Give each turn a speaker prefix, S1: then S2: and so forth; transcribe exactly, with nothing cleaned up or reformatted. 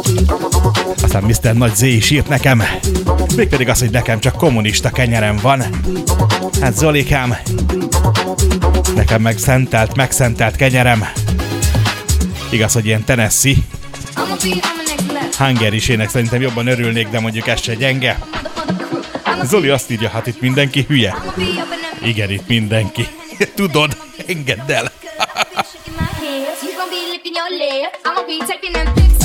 S1: Aztán miszter Nagy Z is írt nekem, mégpedig az, hogy nekem csak kommunista kenyerem van. Hát Zolikám, nekem meg szentelt, megszentelt kenyerem. Igaz, hogy ilyen Tennessee, Hungary-sének szerintem jobban örülnék, de mondjuk ez se gyenge. Zoli azt írja, hát itt mindenki hülye. Igen, itt mindenki. Tudod, engedd el.